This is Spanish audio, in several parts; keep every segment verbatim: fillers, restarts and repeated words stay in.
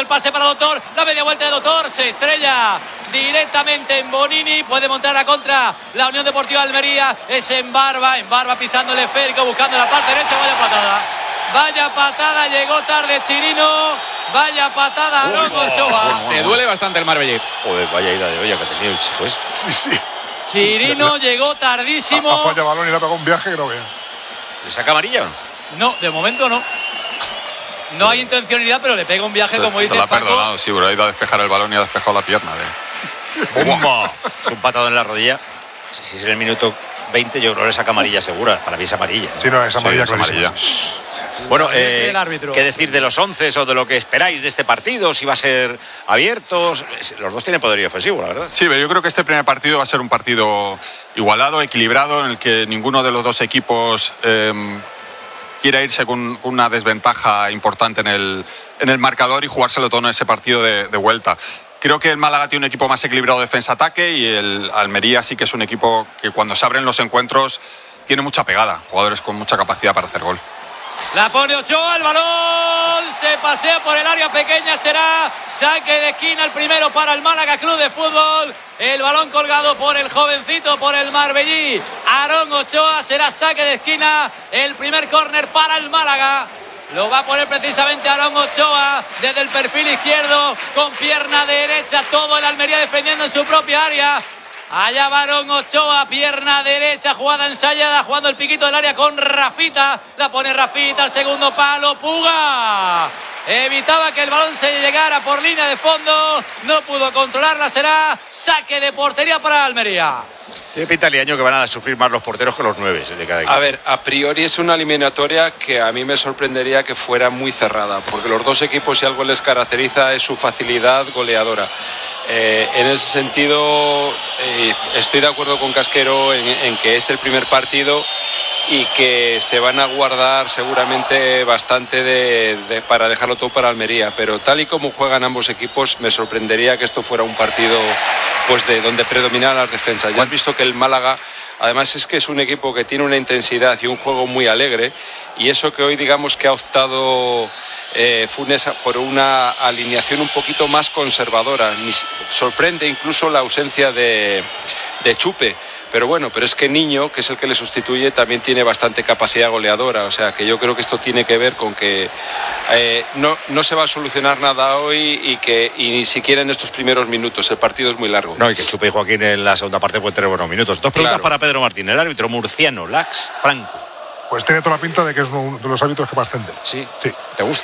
el pase para Doctor, la media vuelta de Doctor, se estrella directamente en Bonini, puede montar a contra la Unión Deportiva Almería, es en Barba, en Barba pisando el esférico, buscando la parte derecha, vaya patada, vaya patada, llegó tarde Chirino, vaya patada Aarón Ochoa. Se duele bastante el Marbella. Joder, vaya ida de olla que ha tenido el chico. ¿Es? Sí, sí. Chirino llegó tardísimo. Ha, ha fallado balón y le ha pegado un viaje que no vea. ¿Le saca amarilla o no? No, de momento no. No hay intencionalidad, pero le pega un viaje, se, como se dice lo ha Paco. perdonado, sí, pero ha ido a despejar el balón y ha despejado la pierna. De... ¡Bumba! Es un patado en la rodilla. Si, si es en el minuto veinte, yo creo que le saca amarilla segura. Para mí es amarilla. Sí, no, es amarilla, sí, es clarísima. amarilla. Bueno, eh, ¿qué decir de los once o de lo que esperáis de este partido? Si va a ser abierto. Los dos tienen poderío ofensivo, la verdad. Sí, pero yo creo que este primer partido va a ser un partido igualado, equilibrado, en el que ninguno de los dos equipos eh, quiera irse con una desventaja importante en el, en el marcador y jugárselo todo en ese partido de, de vuelta. Creo que el Málaga tiene un equipo más equilibrado defensa-ataque y el Almería sí que es un equipo que cuando se abren los encuentros tiene mucha pegada, jugadores con mucha capacidad para hacer gol. La pone Ochoa, el balón se pasea por el área pequeña, será saque de esquina el primero para el Málaga Club de Fútbol. El balón colgado por el jovencito, por el marbellí Aarón Ochoa, será saque de esquina, el primer córner para el Málaga. Lo va a poner precisamente Aarón Ochoa desde el perfil izquierdo, con pierna derecha, todo el Almería defendiendo en su propia área. Allá va Aarón Ochoa, pierna derecha, jugada ensayada, jugando el piquito del área con Rafita. La pone Rafita al segundo palo, Puga. Evitaba que el balón se llegara por línea de fondo, no pudo controlarla, será saque de portería para Almería. Tiene pinta el año que van a sufrir más los porteros que los nueve de cada equipo. A ver, a priori es una eliminatoria que a mí me sorprendería que fuera muy cerrada, porque los dos equipos, si algo les caracteriza, es su facilidad goleadora. Eh, en ese sentido, eh, estoy de acuerdo con Casquero en, en que es el primer partido y que se van a guardar seguramente bastante de, de, para dejarlo todo para Almería, pero tal y como juegan ambos equipos me sorprendería que esto fuera un partido pues de donde predominan las defensas. Ya has visto que el Málaga además es que es un equipo que tiene una intensidad y un juego muy alegre, y eso que hoy digamos que ha optado eh, Funes por una alineación un poquito más conservadora. Ni, sorprende incluso la ausencia de, de Chupe. Pero bueno, pero es que Niño, que es el que le sustituye, también tiene bastante capacidad goleadora. O sea, que yo creo que esto tiene que ver con que eh, no, no se va a solucionar nada hoy y que y ni siquiera en estos primeros minutos. El partido es muy largo. No, y que Chupe y Joaquín en la segunda parte pueden tener buenos minutos. Dos preguntas Claro. para Pedro Martín, el árbitro murciano, Lax Franco. Pues tiene toda la pinta de que es uno de los árbitros que va a ascender. Sí, Sí. ¿te gusta?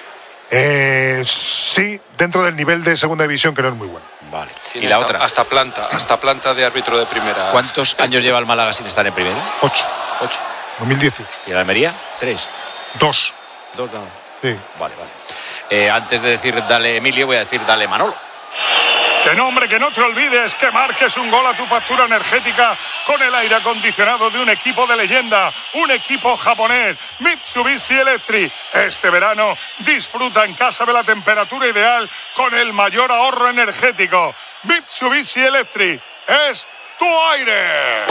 Eh, sí, dentro del nivel de segunda división, que no es muy bueno. Vale. Tiene ¿Y la hasta, otra? hasta planta, hasta planta de árbitro de primera. ¿Cuántos años lleva el Málaga sin estar en primera? Ocho. Ocho. dos mil dieciocho. ¿Y el Almería? Tres. Dos. Dos, no. Sí. Vale, vale. Eh, antes de decir dale Emilio, voy a decir dale Manolo. Que no, hombre, que no te olvides que marques un gol a tu factura energética con el aire acondicionado de un equipo de leyenda, un equipo japonés, Mitsubishi Electric. Este verano disfruta en casa de la temperatura ideal con el mayor ahorro energético. Mitsubishi Electric es tu aire.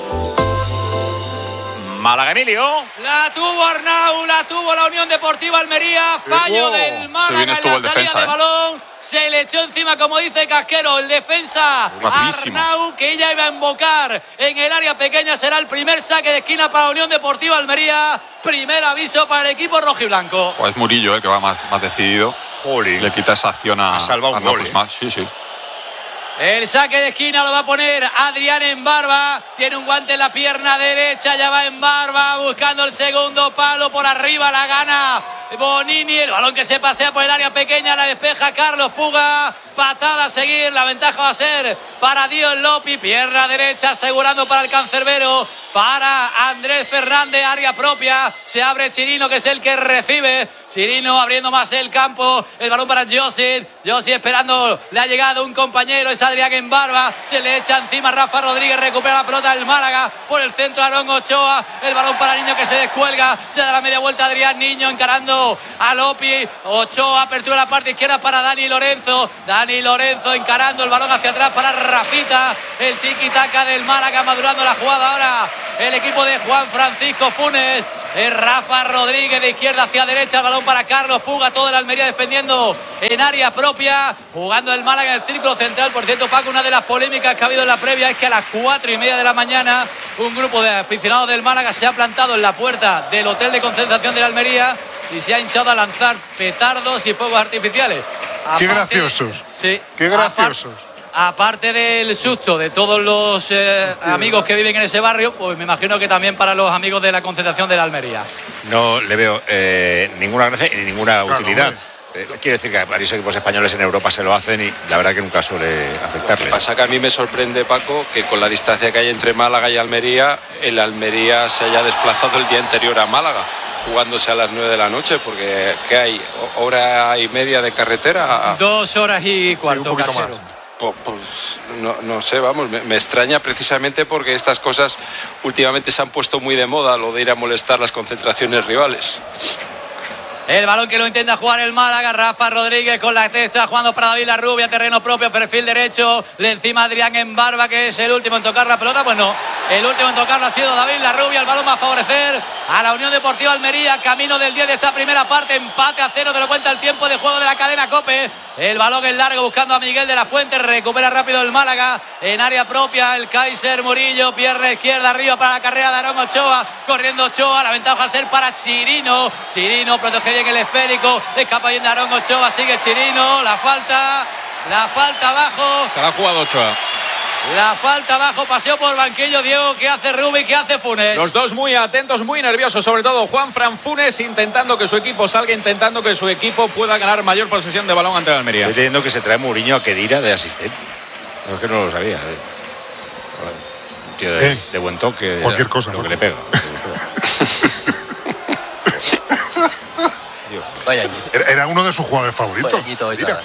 Málaga Emilio. La tuvo Arnau, la tuvo la Unión Deportiva Almería, fallo Oh, del qué Málaga bien en estuvo la el salida defensa, de ¿eh? balón, se le echó encima, como dice Casquero, el defensa Rapidísimo. Arnau, que ya iba a embocar en el área pequeña. Será el primer saque de esquina para la Unión Deportiva Almería, primer aviso para el equipo rojiblanco. Pues es Murillo, eh, que va más, más decidido. Jolín. Le quita esa acción a, Ha salvado un a Arnau gol, Guzmán. Sí, sí. El saque de esquina lo va a poner Adrián en Barba. Tiene un guante en la pierna derecha. Ya va en Barba buscando el segundo palo. Por arriba la gana Bonini. El balón que se pasea por el área pequeña. La despeja Carlos Puga. Patada a seguir. La ventaja va a ser para Dios Lopi. Pierna derecha asegurando para el cancerbero. Para Andrés Fernández. Área propia. Se abre Chirino, que es el que recibe. Chirino abriendo más el campo. El balón para Josi. Josi esperando la llegada de un compañero. Es Adrián en Barba. Se le echa encima Rafa Rodríguez. Recupera la pelota del Málaga. Por el centro Aarón Ochoa. El balón para Niño, que se descuelga. Se da la media vuelta Adrián Niño encarando a Lopi. Ochoa apertura la parte izquierda para Dani Lorenzo. Dani Lorenzo encarando el balón hacia atrás para Rafita. El tiki-taka del Málaga madurando la jugada ahora. El equipo de Juan Francisco Funes. Es Rafa Rodríguez de izquierda hacia derecha, el balón para Carlos Puga, todo el Almería defendiendo en área propia, jugando el Málaga en el círculo central. Por cierto, Paco, una de las polémicas que ha habido en la previa es que a las cuatro y media de la mañana un grupo de aficionados del Málaga se ha plantado en la puerta del hotel de concentración de la Almería y se ha hinchado a lanzar petardos y fuegos artificiales. Aparte, qué graciosos. Sí. Qué graciosos. Aparte del susto de todos los eh, amigos que viven en ese barrio, pues me imagino que también para los amigos de la concentración de la Almería. No le veo eh, ninguna gracia ni ninguna claro, utilidad. Eh, quiere decir que varios equipos españoles en Europa se lo hacen y la verdad que nunca suele afectarle. Lo que pasa que a mí me sorprende, Paco, que con la distancia que hay entre Málaga y Almería, el Almería se haya desplazado el día anterior a Málaga, jugándose a las nueve de la noche, porque ¿qué hay? ¿Hora y media de carretera? Dos horas y cuarto, sí, un poquito más. Pues, pues no, no sé, vamos, me, me extraña precisamente porque estas cosas últimamente se han puesto muy de moda, lo de ir a molestar las concentraciones rivales. El balón que lo intenta jugar el Málaga, Rafa Rodríguez con la testa, jugando para David Larrubia, terreno propio, perfil derecho, de encima Adrián en Barba, que es el último en tocar la pelota. Pues no, el último en tocarla ha sido David Larrubia. El balón va a favorecer a la Unión Deportiva Almería, camino del diez de esta primera parte, empate a cero, te lo cuenta el tiempo de juego de la cadena COPE. El balón es largo buscando a Miguel de la Fuente, recupera rápido el Málaga en área propia, el Kaiser Murillo, pierna izquierda arriba para la carrera de Aarón Ochoa, corriendo Ochoa, la ventaja al ser para Chirino, Chirino protege bien el esférico, escapa bien de Aarón Ochoa, sigue Chirino, la falta, la falta abajo. Se la ha jugado Ochoa. La falta abajo, paseo por banquillo, Diego, ¿qué hace Rubi? ¿Qué hace Funes? Los dos muy atentos, muy nerviosos, sobre todo Juanfran Funes, intentando que su equipo salga, intentando que su equipo pueda ganar mayor posesión de balón ante la Almería. Estoy leyendo que se trae Mourinho a Kedira de asistente. No, es que no lo sabía. ¿eh? Un tío de, eh, de buen toque. Cualquier de, cosa. Lo ¿no? que le pega. Vaya era, era uno de sus jugadores favoritos. Mira,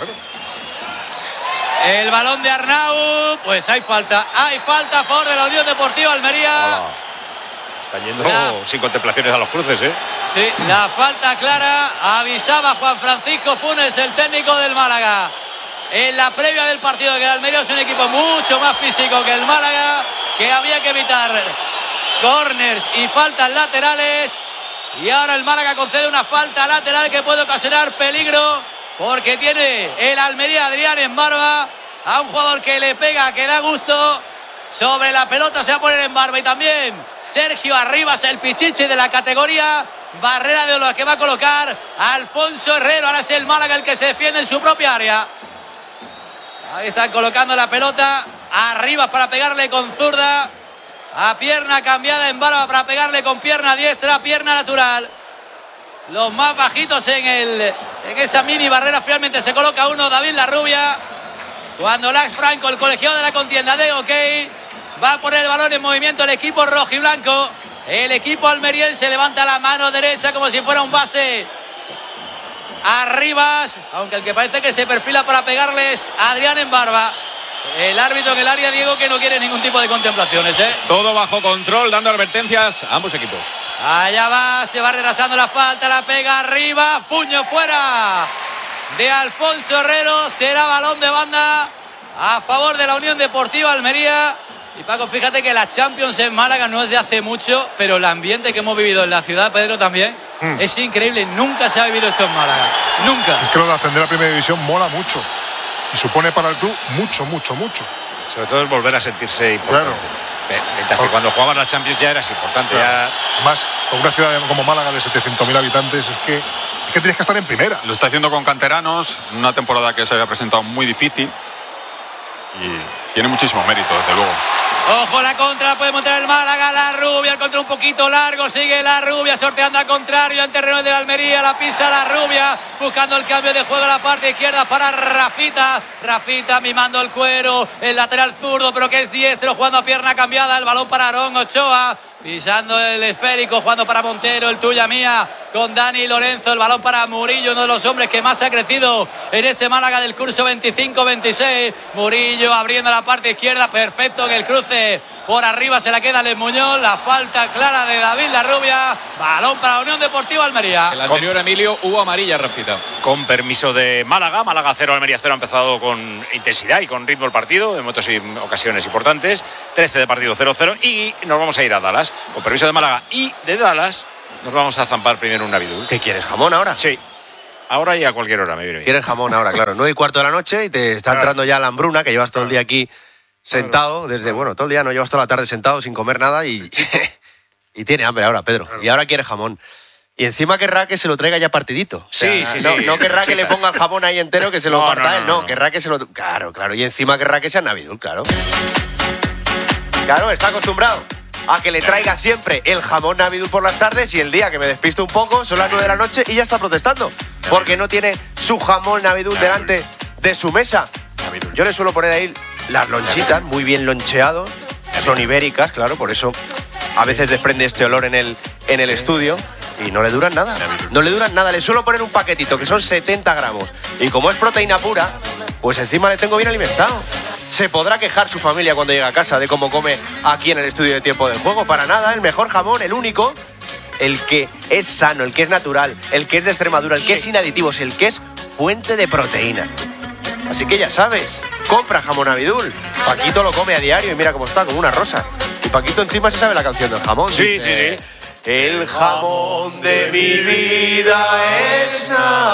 el balón de Arnau, pues hay falta, hay falta a favor de la Unión Deportiva Almería. Hola. Está yendo la... sin contemplaciones a los cruces, ¿eh? Sí, la falta clara, avisaba Juan Francisco Funes, el técnico del Málaga, en la previa del partido, que el Almería es un equipo mucho más físico que el Málaga, que había que evitar corners y faltas laterales, y ahora el Málaga concede una falta lateral que puede ocasionar peligro, porque tiene el Almería Adrián en Barba, a un jugador que le pega, que da gusto. Sobre la pelota se va a poner en Barba, y también Sergio Arribas, el pichichi de la categoría. Barrera de lo que va a colocar Alfonso Herrero. Ahora es el Málaga el que se defiende en su propia área. Ahí están colocando la pelota. Arribas para pegarle con zurda, a pierna cambiada en Barba para pegarle con pierna diestra, pierna natural. Los más bajitos en el en esa mini barrera. Finalmente se coloca uno, David Larrubia, cuando Lax Franco, el colegiado de la contienda, de ok, va a poner el balón en movimiento el equipo rojiblanco. El equipo almeriense levanta la mano derecha como si fuera un base. Arribas, aunque el que parece que se perfila para pegarles, Adrián en Barba. El árbitro en el área, Diego, que no quiere ningún tipo de contemplaciones, ¿eh? Todo bajo control, dando advertencias a ambos equipos. Allá va, se va retrasando la falta, la pega arriba, puño fuera de Alfonso Herrero. Será balón de banda a favor de la Unión Deportiva Almería. Y Paco, fíjate que la Champions en Málaga no es de hace mucho, pero el ambiente que hemos vivido en la ciudad, Pedro, también mm. es increíble. Nunca se ha vivido esto en Málaga, nunca. Es que lo de ascender a Primera División mola mucho y supone para el club mucho, mucho, mucho. Sobre todo es volver a sentirse importante. Claro. Mientras que cuando jugabas la Champions ya eras importante. Claro. Ya... Más con una ciudad como Málaga de setecientos mil habitantes, es que, es que tienes que estar en primera. Lo está haciendo con canteranos, una temporada que se había presentado muy difícil y tiene muchísimo mérito, desde luego. Ojo la contra, puede montar el Málaga, la Rubia, el contra un poquito largo, sigue la Rubia, sorteando al contrario en terreno de la Almería, la pisa la Rubia, buscando el cambio de juego a la parte izquierda para Rafita, Rafita mimando el cuero, el lateral zurdo, pero que es diestro, jugando a pierna cambiada, el balón para Aarón Ochoa, pisando el esférico, jugando para Montero, el tuya mía, con Dani Lorenzo, el balón para Murillo, uno de los hombres que más ha crecido en este Málaga del curso veinticinco veintiséis. Murillo abriendo la parte izquierda, perfecto en el cruce, por arriba se la queda Les Muñoz, la falta clara de David Larrubia, balón para la Unión Deportiva Almería. El anterior, Emilio, hubo amarilla, Rafita. Con permiso de Málaga, Málaga cero, Almería cero, ha empezado con intensidad y con ritmo el partido, de momentos y ocasiones importantes, trece de partido, cero cero, y nos vamos a ir a Dallas, con permiso de Málaga y de Dallas. Nos vamos a zampar primero un Navidul. ¿Qué quieres, jamón ahora? Sí. Ahora y a cualquier hora, me viene bien. Quieres jamón ahora, claro. nueve y cuarto de la noche y te está entrando ya la hambruna, que llevas todo el día aquí sentado, desde, bueno, todo el día, no llevas toda la tarde sentado sin comer nada y, y tiene hambre ahora, Pedro. Y ahora quiere jamón. Y encima querrá que se lo traiga ya partidito. O sea, sí, sí, no, sí. No querrá que le ponga el jamón ahí entero, que se lo No, parta no, no, él. No, no. querrá que se lo... Claro, claro. Y encima querrá que sea Navidul, claro. Claro, está acostumbrado a que le traiga siempre el jamón Navidul por las tardes y el día que me despisto un poco son las nueve de la noche y ya está protestando. Porque no tiene su jamón Navidul delante de su mesa. Yo le suelo poner ahí las lonchitas, muy bien loncheado. Son ibéricas, claro, por eso a veces desprende este olor en el, en el estudio. Y no le duran nada, no le duran nada. Le suelo poner un paquetito, que son setenta gramos. Y como es proteína pura, pues encima le tengo bien alimentado. Se podrá quejar su familia cuando llegue a casa de cómo come aquí en el estudio de Tiempo de Juego. Para nada, el mejor jamón, el único, el que es sano, el que es natural, el que es de Extremadura, el que es sin aditivos, el que es fuente de proteína. Así que ya sabes, compra jamón Navidul. Paquito lo come a diario y mira cómo está, como una rosa. Y Paquito encima se sabe la canción del jamón. Sí, dice, sí, sí. El jamón de mi vida es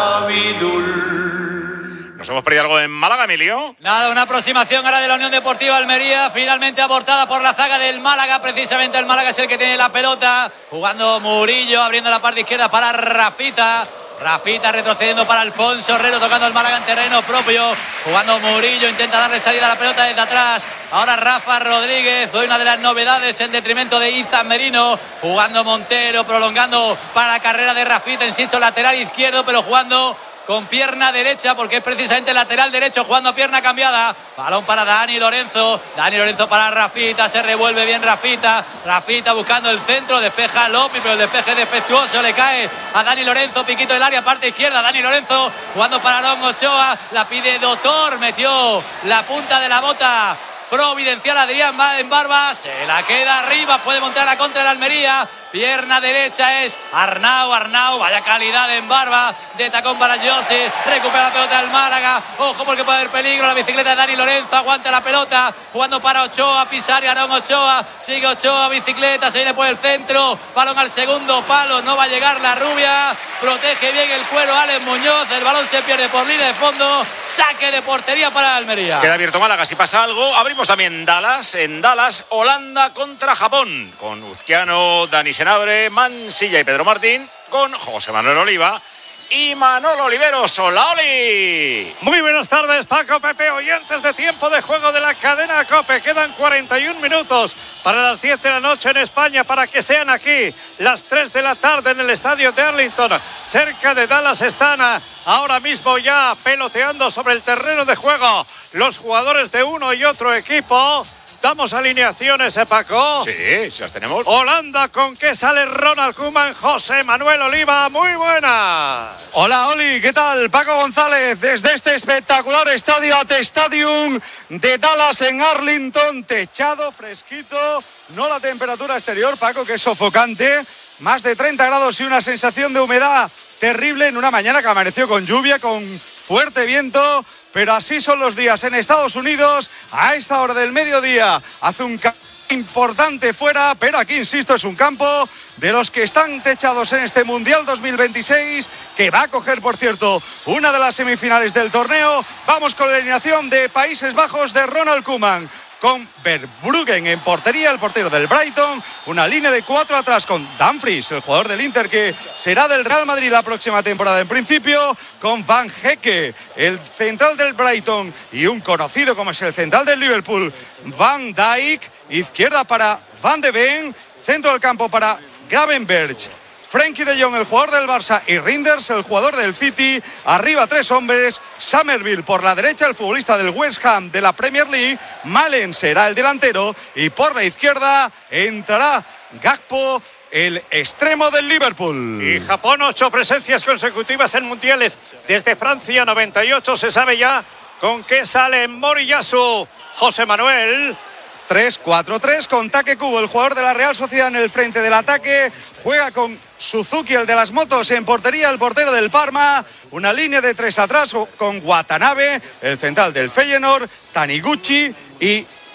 Navidul. ¿Nos hemos perdido algo en Málaga, Emilio? Nada, una aproximación ahora de la Unión Deportiva Almería, finalmente abortada por la zaga del Málaga. Precisamente el Málaga es el que tiene la pelota, jugando Murillo, abriendo la parte izquierda para Rafita. Rafita retrocediendo para Alfonso Herrero, tocando el Málaga en terreno propio, jugando Murillo, intenta darle salida a la pelota desde atrás. Ahora Rafa Rodríguez, hoy una de las novedades en detrimento de Izan Merino, jugando Montero, prolongando para la carrera de Rafita, insisto, lateral izquierdo, pero jugando con pierna derecha, porque es precisamente lateral derecho, jugando a pierna cambiada. Balón para Dani Lorenzo, Dani Lorenzo para Rafita, se revuelve bien Rafita, Rafita buscando el centro, despeja Lopi, pero el despeje defectuoso, le cae a Dani Lorenzo, piquito del área, parte izquierda, Dani Lorenzo, jugando para Aarón Ochoa, la pide Doctor, metió la punta de la bota providencial Adrián en Barba, se la queda arriba, puede montar la contra de la Almería. Pierna derecha es Arnau, Arnau, vaya calidad en Barba, de tacón para Josi, recupera la pelota del Málaga, ojo porque puede haber peligro, la bicicleta de Dani Lorenzo, aguanta la pelota, jugando para Ochoa, Pisari, Aarón Ochoa, sigue Ochoa, bicicleta, se viene por el centro, balón al segundo palo, no va a llegar la rubia, protege bien el cuero Alex Muñoz, el balón se pierde por línea de fondo, saque de portería para la Almería. Queda abierto Málaga, si pasa algo, abrimos también Dallas, en Dallas, Holanda contra Japón, con Uzquiano, Dani Senabre, Mansilla y Pedro Martín, con José Manuel Oliva y Manolo Oliveros. ¡Hola, Oli! Muy buenas tardes, Paco, Pepe, oyentes de Tiempo de Juego de la cadena COPE. Quedan cuarenta y un minutos para las diez de la noche en España, para que sean aquí las tres de la tarde en el estadio de Arlington, cerca de Dallas. Están ahora mismo ya peloteando sobre el terreno de juego los jugadores de uno y otro equipo. Damos alineaciones, ¿eh, Paco? Sí, sí las tenemos. Holanda, ¿con qué sale Ronald Koeman? José Manuel Oliva, muy buenas. Hola, Oli, ¿qué tal? Paco González, desde este espectacular estadio A T Stadium de Dallas en Arlington, techado, fresquito, no la temperatura exterior, Paco, que es sofocante, más de treinta grados y una sensación de humedad terrible en una mañana que amaneció con lluvia, con fuerte viento. Pero así son los días en Estados Unidos a esta hora del mediodía. Hace un calor importante fuera, pero aquí, insisto, es un campo de los que están techados en este Mundial dos mil veintiséis, que va a coger, por cierto, una de las semifinales del torneo. Vamos con la alineación de Países Bajos de Ronald Koeman, con Verbruggen en portería, el portero del Brighton, una línea de cuatro atrás con Dumfries, el jugador del Inter que será del Real Madrid la próxima temporada en principio, con Van Hecke, el central del Brighton, y un conocido como es el central del Liverpool, Van Dijk, izquierda para Van de Ven, centro del campo para Gravenberch, Frenkie de Jong, el jugador del Barça, y Reinders, el jugador del City. Arriba tres hombres, Summerville por la derecha, el futbolista del West Ham de la Premier League, Malen será el delantero, y por la izquierda entrará Gakpo, el extremo del Liverpool. Y Japón, ocho presencias consecutivas en mundiales desde Francia noventa y ocho. Se sabe ya con qué sale Moriyasu. José Manuel. tres cuatro tres con Take Kubo, el jugador de la Real Sociedad en el frente del ataque. Juega con Suzuki, el de las motos, en portería, el portero del Parma. Una línea de tres atrás con Watanabe, el central del Feyenoord, Taniguchi y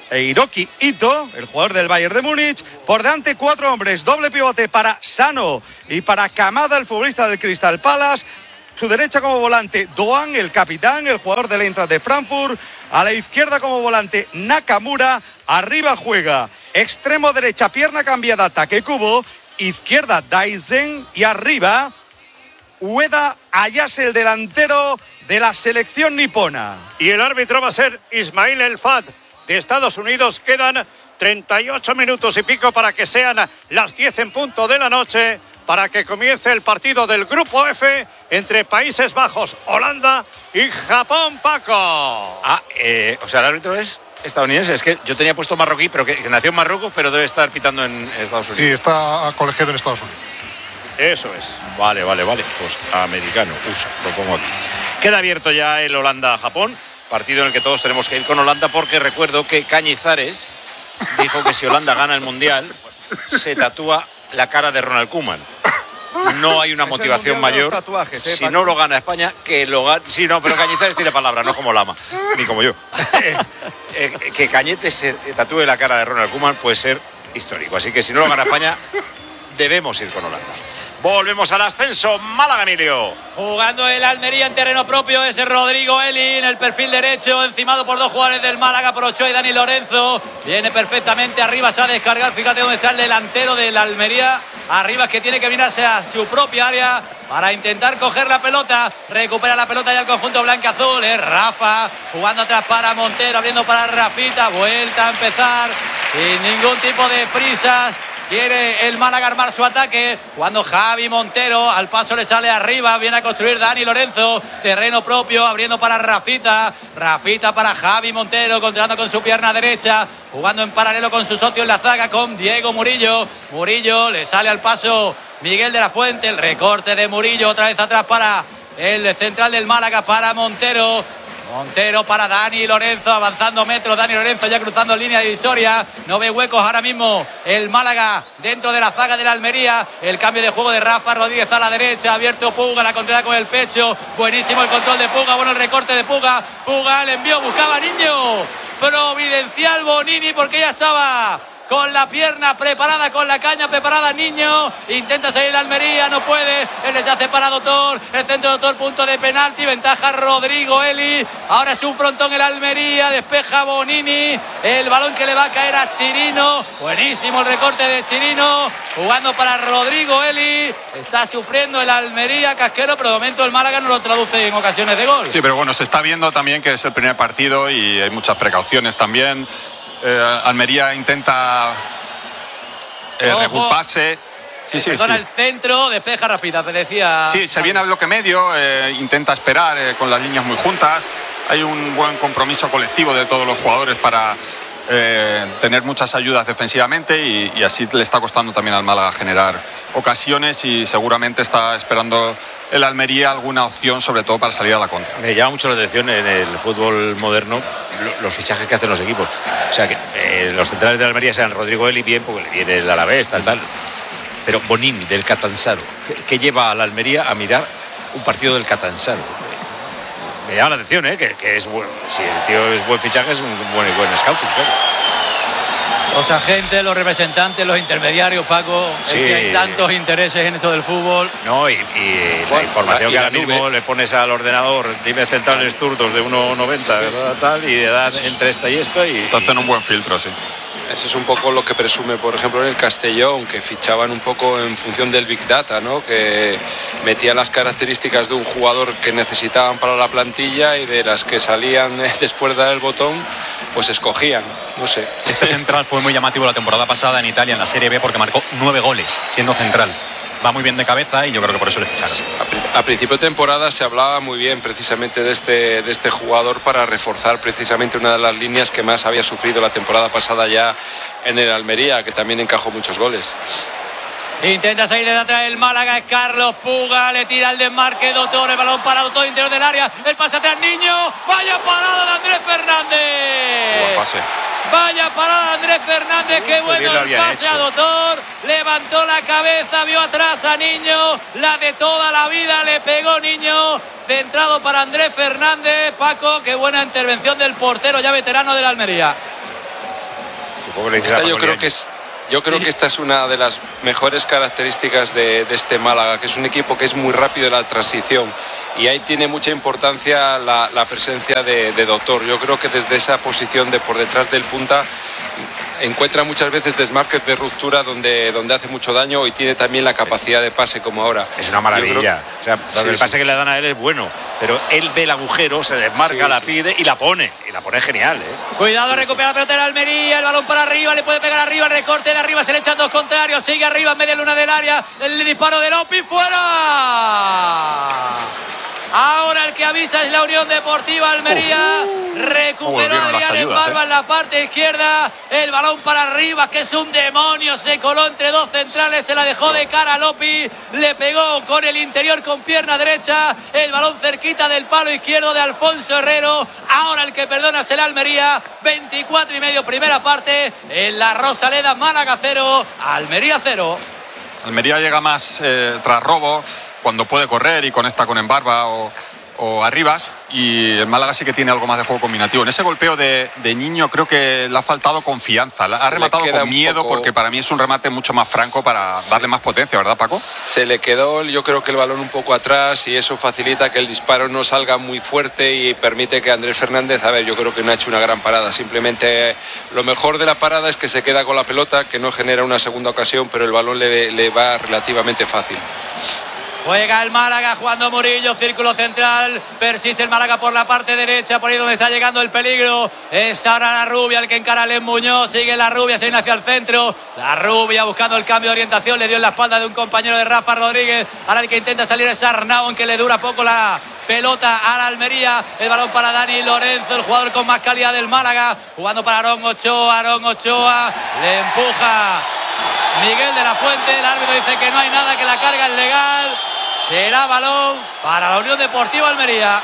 e Hiroki Ito, el jugador del Bayern de Múnich. Por delante cuatro hombres, doble pivote para Sano y para Kamada, el futbolista del Crystal Palace. Su derecha como volante Doan, el capitán, el jugador del Eintracht de Frankfurt. A la izquierda como volante Nakamura. Arriba juega extremo derecha, pierna cambiada, Takekubo. Izquierda Daisen y arriba Ueda Ayase, el delantero de la selección nipona. Y el árbitro va a ser Ismail El Fat de Estados Unidos. Quedan treinta y ocho minutos y pico para que sean las diez en punto de la noche, para que comience el partido del Grupo F entre Países Bajos, Holanda y Japón, Paco. Ah, eh, o sea, el árbitro es estadounidense. Es que yo tenía puesto marroquí, pero que, que nació en Marruecos, pero debe estar pitando en Estados Unidos. Sí, está colegiado en Estados Unidos. Eso es. Vale, vale, vale. Pues americano, U S A, lo pongo aquí. Queda abierto ya el Holanda-Japón, partido en el que todos tenemos que ir con Holanda, porque recuerdo que Cañizares dijo que si Holanda gana el Mundial, se tatúa la cara de Ronald Koeman. No hay una Es motivación mayor. Tatuajes, ¿eh, si Paco? no lo gana España, que lo gane. Sí, no, pero Cañizares tiene palabra, no como Lama, ni como yo. eh, que Cañete se tatúe la cara de Ronald Koeman puede ser histórico. Así que si no lo gana España, debemos ir con Holanda. Volvemos al ascenso, Málaga, Emilio. Jugando el Almería en terreno propio es Rodrigo Eli en el perfil derecho, encimado por dos jugadores del Málaga, por Ochoa y Dani Lorenzo. Viene perfectamente arriba, se va a descargar. Fíjate dónde está el delantero del Almería. Arriba, que tiene que mirarse a su propia área para intentar coger la pelota. Recupera la pelota ya el conjunto blanca-azul. Es Rafa jugando atrás para Montero, abriendo para Rafita. Vuelta a empezar sin ningún tipo de prisas. Quiere el Málaga armar su ataque. Cuando Javi Montero al paso le sale arriba. Viene a construir Dani Lorenzo. Terreno propio, abriendo para Rafita. Rafita para Javi Montero, controlando con su pierna derecha. Jugando en paralelo con su socio en la zaga, con Diego Murillo. Murillo le sale al paso Miguel de la Fuente. El recorte de Murillo, otra vez atrás para el central del Málaga, para Montero. Montero para Dani Lorenzo, avanzando metros. Dani Lorenzo ya cruzando línea divisoria. No ve huecos ahora mismo el Málaga dentro de la zaga de la Almería. El cambio de juego de Rafa Rodríguez a la derecha. Abierto Puga, la controla con el pecho. Buenísimo el control de Puga. Bueno, el recorte de Puga. Puga el envío, buscaba Niño. Providencial Bonini, porque ya estaba con la pierna preparada, con la caña preparada Niño. Intenta salir la Almería, no puede. El rechace para Dotor. El centro de Dotor, punto de penalti. Ventaja Rodrigo Eli. Ahora es un frontón el Almería. Despeja Bonini. El balón que le va a caer a Chirino. Buenísimo el recorte de Chirino. Jugando para Rodrigo Eli. Está sufriendo el Almería, Casquero, pero de momento el Málaga no lo traduce en ocasiones de gol. Sí, pero bueno, se está viendo también que es el primer partido y hay muchas precauciones también. Eh, Almería intenta eh, reagruparse. Sí, sí, Perdona, sí. el centro, despeja Rafita, me decía. Sí, se viene al bloque medio, eh, intenta esperar eh, con las líneas muy juntas. Hay un buen compromiso colectivo de todos los jugadores para eh, tener muchas ayudas defensivamente y, y así le está costando también al Málaga generar ocasiones y seguramente está esperando el Almería alguna opción, sobre todo para salir a la contra. Me llama mucho la atención en el fútbol moderno los fichajes que hacen los equipos. O sea, que eh, los centrales de Almería sean Rodrigo Eli, bien, porque le viene el Alavés, tal, tal. Pero Bonini, del Catanzaro, que, que lleva a la Almería a mirar un partido del Catanzaro. Me llama la atención, ¿eh? Que, que es bueno. Si el tío es buen fichaje, es un buen, buen scouting, claro. Los agentes, los representantes, los intermediarios, Paco. Sí. Es que hay tantos intereses en esto del fútbol. No, y, y bueno, la información y que la ahora nube. mismo le pones al ordenador, dime centrales zurdos de uno noventa, Sí. ¿verdad? Tal, y de edad entre esta y esta. Y, Hacen un buen filtro, sí. Ese es un poco lo que presume, por ejemplo, en el Castellón, que fichaban un poco en función del Big Data, ¿no? Que metían las características de un jugador que necesitaban para la plantilla y de las que salían después de dar el botón, pues escogían, no sé. Este central fue muy llamativo la temporada pasada en Italia, en la Serie B, porque marcó nueve goles, siendo central. Va muy bien de cabeza y yo creo que por eso le ficharon. A principio de temporada se hablaba muy bien precisamente de este, de este jugador para reforzar precisamente una de las líneas que más había sufrido la temporada pasada ya en el Almería, que también encajó muchos goles. Intenta salir de atrás el Málaga, es Carlos Puga, le tira el desmarque Dotor, el balón parado todo interior del área, el pase atrás Niño, vaya parada de Andrés Fernández. Buen pase. Vaya parada Andrés Fernández, qué bueno bien lo el habían pase hecho. a Dotor, levantó la cabeza, vio atrás a Niño, la de toda la vida le pegó Niño, centrado para Andrés Fernández. Paco, qué buena intervención del portero ya veterano de la Almería. Tampoco le esta yo creo que es Yo creo sí. que esta es una de las mejores características de, de este Málaga, que es un equipo que es muy rápido en la transición y ahí tiene mucha importancia la, la presencia de, de Doctor. Yo creo que desde esa posición de por detrás del punta encuentra muchas veces desmarques de ruptura donde, donde hace mucho daño y tiene también la capacidad de pase como ahora. Es una maravilla. Creo, o sea, sí, el pase sí. que le dan a él es bueno, pero él ve el agujero, se desmarca, sí, la sí. pide y la pone. Y la pone genial, ¿eh? Cuidado, sí, recupera sí. la pelota de Almería, el balón para arriba, le puede pegar arriba, el recorte de arriba, se le echan dos contrarios, sigue arriba en media luna del área, el disparo de Lopi, ¡fuera! Ahora el que avisa es la Unión Deportiva Almería. Uh, recuperó a Adrián en Barba eh. en la parte izquierda. El balón para arriba, que es un demonio. Se coló entre dos centrales, se la dejó de cara a Lopi. Le pegó con el interior con pierna derecha. El balón cerquita del palo izquierdo de Alfonso Herrero. Ahora el que perdona es el Almería. veinticuatro y medio primera parte. En la Rosaleda, Málaga cero, Almería cero. Almería llega más eh, tras robo, cuando puede correr y conecta con Embarba o, o Arribas, y el Málaga sí que tiene algo más de juego combinativo. En ese golpeo de, de Niño creo que le ha faltado confianza, ha rematado con miedo poco... porque para mí es un remate mucho más franco para darle más potencia, ¿verdad, Paco? Se le quedó yo creo que el balón un poco atrás y eso facilita que el disparo no salga muy fuerte y permite que Andrés Fernández, a ver, yo creo que no ha hecho una gran parada, simplemente lo mejor de la parada es que se queda con la pelota, que no genera una segunda ocasión, pero el balón le, le va relativamente fácil. Juega el Málaga, jugando Murillo, círculo central, persiste el Málaga por la parte derecha, por ahí donde está llegando el peligro. Es ahora la Rubia el que encara a Len Muñoz, sigue la Rubia, se viene hacia el centro. La Rubia buscando el cambio de orientación, le dio en la espalda de un compañero de Rafa Rodríguez. Ahora el que intenta salir es Arnau, aunque le dura poco la pelota a la Almería. El balón para Dani Lorenzo, el jugador con más calidad del Málaga, jugando para Aarón Ochoa. Aarón Ochoa le empuja Miguel de la Fuente, el árbitro dice que no hay nada, que la carga es legal. Será balón para la Unión Deportiva Almería.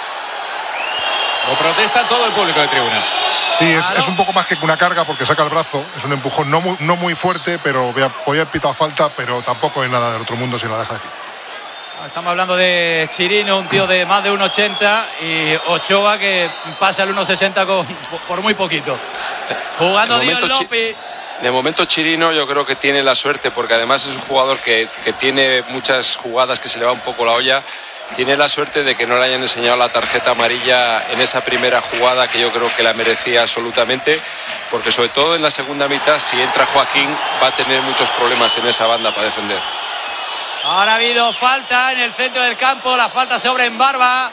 Lo protesta todo el público de tribuna. Sí, es, es un poco más que una carga porque saca el brazo. Es un empujón no muy, no muy fuerte, pero podía haber pitado falta, pero tampoco es nada del otro mundo si la deja de pitar. Estamos hablando de Chirino, un tío de más de uno ochenta, y Ochoa que pasa el uno sesenta con, por muy poquito. Jugando Dios López. De momento Chirino yo creo que tiene la suerte porque además es un jugador que, que tiene muchas jugadas que se le va un poco la olla. Tiene la suerte de que no le hayan enseñado la tarjeta amarilla en esa primera jugada que yo creo que la merecía absolutamente, porque sobre todo en la segunda mitad si entra Joaquín va a tener muchos problemas en esa banda para defender. Ahora ha habido falta en el centro del campo, la falta sobre Embarba.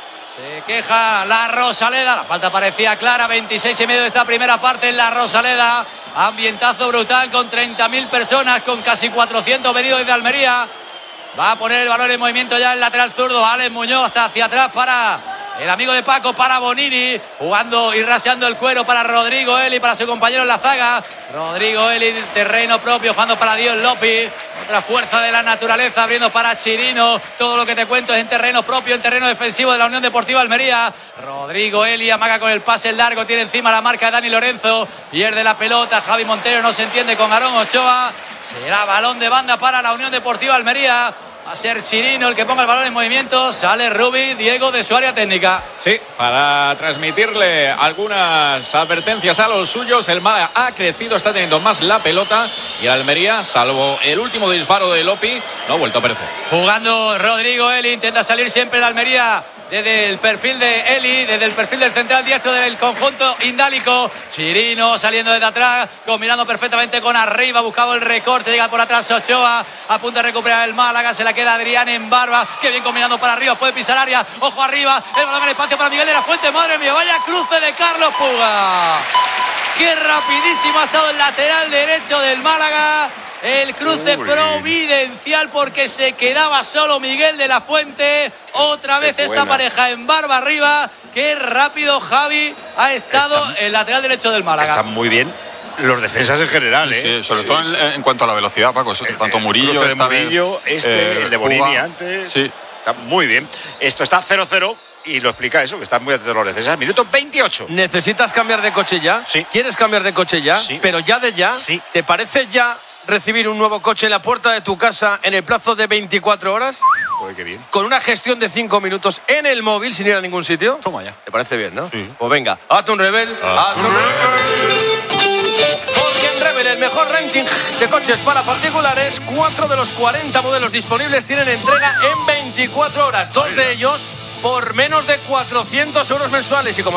Se queja la Rosaleda, la falta parecía clara, veintiséis y medio de esta primera parte en la Rosaleda. Ambientazo brutal con treinta mil personas, con casi cuatrocientos venidos de Almería. Va a poner el balón en movimiento ya el lateral zurdo, Alex Muñoz, hacia atrás para el amigo de Paco, para Bonini, jugando y raseando el cuero para Rodrigo Eli, para su compañero en la zaga. Rodrigo Eli, terreno propio, jugando para Dios López. Otra fuerza de la naturaleza, abriendo para Chirino. Todo lo que te cuento es en terreno propio, en terreno defensivo de la Unión Deportiva Almería. Rodrigo Eli amaga con el pase largo, tiene encima la marca de Dani Lorenzo. Pierde la pelota, Javi Montero no se entiende con Aarón Ochoa. Será balón de banda para la Unión Deportiva Almería. Va a ser Chirino el que ponga el balón en movimiento. Sale Rubi, Diego de su área técnica. Sí, para transmitirle algunas advertencias a los suyos. El Málaga ha crecido, está teniendo más la pelota. Y el Almería, salvo el último disparo de Lopi, no ha vuelto a aparecer. Jugando Rodrigo Eli, intenta salir siempre el Almería desde el perfil de Eli, desde el perfil del central diestro del conjunto indálico. Chirino saliendo desde atrás, combinando perfectamente con arriba, buscando el recorte, llega por atrás Ochoa, a punto de recuperar el Málaga, se la queda Adrián en Barba, que bien combinando para arriba, puede pisar área, ojo arriba, el balón en espacio para Miguel de la Fuente, madre mía, vaya cruce de Carlos Puga. Qué rapidísimo ha estado el lateral derecho del Málaga. El cruce Uy. providencial porque se quedaba solo Miguel de la Fuente. Otra vez esta pareja en Barba arriba. Qué rápido, Javi, ha estado está, el lateral derecho del Málaga. Están muy bien los defensas en general, sí, ¿eh? Sí, sobre sí, todo sí. En, en cuanto a la velocidad, Paco. El, tanto Murillo, el de Murillo, vez, este, eh, el de Bonini Puga, antes. Sí. Está muy bien. Esto está cero cero. Y lo explica eso, que están muy atentos los defensas. Minuto veintiocho. ¿Necesitas cambiar de coche ya? Sí. ¿Quieres cambiar de coche ya? Sí. Pero ya de ya. Sí. ¿Te parece ya recibir un nuevo coche en la puerta de tu casa en el plazo de veinticuatro horas? Joder, qué bien. Con una gestión de cinco minutos en el móvil sin ir a ningún sitio. Toma ya. ¿Te parece bien, no? Sí. Pues venga, hazte un rebel, hazte un rebel. Porque el mejor renting de coches para particulares, cuatro de los cuarenta modelos disponibles tienen entrega en veinticuatro horas. Dos de ellos por menos de cuatrocientos euros mensuales. Y como